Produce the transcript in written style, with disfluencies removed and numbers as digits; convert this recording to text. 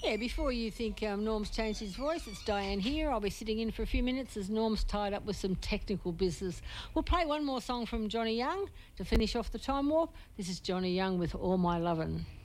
Yeah, before you think Norm's changed his voice, it's Diane here. I'll be sitting in for a few minutes as Norm's tied up with some technical business. We'll play one more song from Johnny Young to finish off the time warp. This is Johnny Young with All My Lovin'.